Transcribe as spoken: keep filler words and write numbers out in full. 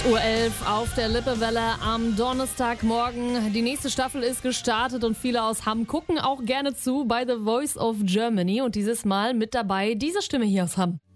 Uhr elf auf der Lippewelle am Donnerstagmorgen. Die nächste Staffel ist gestartet und viele aus Hamm gucken auch gerne zu bei The Voice of Germany. Und dieses Mal mit dabei diese Stimme hier aus Hamm.